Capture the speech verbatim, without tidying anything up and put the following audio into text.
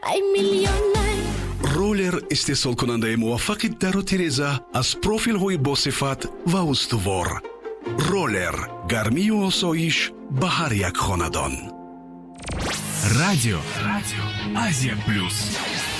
ай миллионай. ролер истеҳсолкунандаи муваффақи дару тиреза аз профилҳои босифат ва устувор. ролер гармию осоиш ба ҳар як хонадон. Радио. Радио Азия Плюс.